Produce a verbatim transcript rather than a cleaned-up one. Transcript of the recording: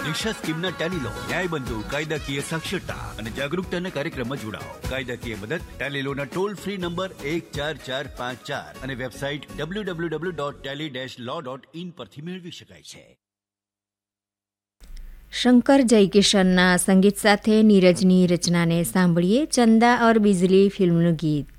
દિશા સ્કીમના ટેલીલો ન્યાયબંધુ કાયદાકીય સાક્ષરતા અને જાગરૂકતાના કાર્યક્રમમાં જોડાઓ. કાયદાકીય મદદ ટેલીલોના ટોલ ફ્રી નંબર એક ચાર ચાર પાંચ ચાર અને website W W W dot Tally dash law dot in પરથી મેળવી શકાય છે. શંકર જયકિશનના સંગીત સાથે નીરજની રચનાને સાંભળીએ ચંદા ઓર બિજલી ફિલ્મનું ગીત.